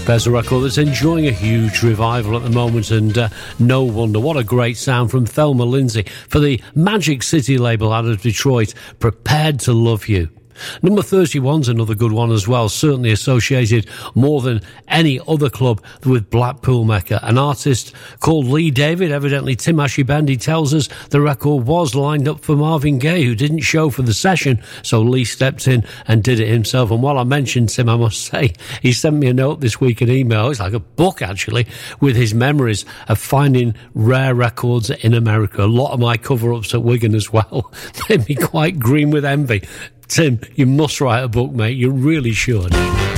There's a record that's enjoying a huge revival at the moment, and no wonder. What a great sound from Thelma Lindsay for the Magic City label out of Detroit, Prepared to Love You. Number 31's another good one as well, certainly associated more than any other club with Blackpool Mecca. An artist called Lee David, evidently Tim Ashibandy tells us the record was lined up for Marvin Gaye, who didn't show for the session, so Lee stepped in and did it himself. And while I mentioned Tim, I must say, he sent me a note this week, an email, it's like a book actually, with his memories of finding rare records in America. A lot of my cover-ups at Wigan as well made me quite green with envy. Tim, you must write a book, mate. You really should.